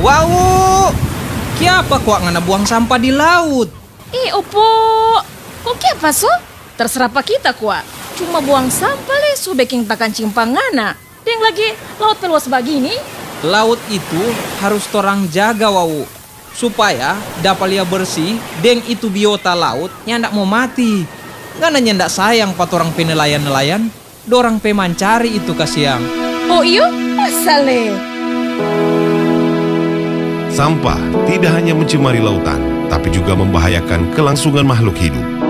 Wow, kiapa kok ngana buang sampah di laut? Opo, kok kiapa so? Terserah pa kita kuat. Cuma buang sampah le so baking takan cimpangana. Yang lagi laut peluas begini. Laut itu harus torang jaga wau, supaya dapat lia bersih deng itu biota laut nyandak mau mati. Ngana nyandak sayang pat orang penelayan-nelayan, dorang pemancari itu kasiang. Oh iyo, masale. Sampah tidak hanya mencemari lautan, tapi juga membahayakan kelangsungan makhluk hidup.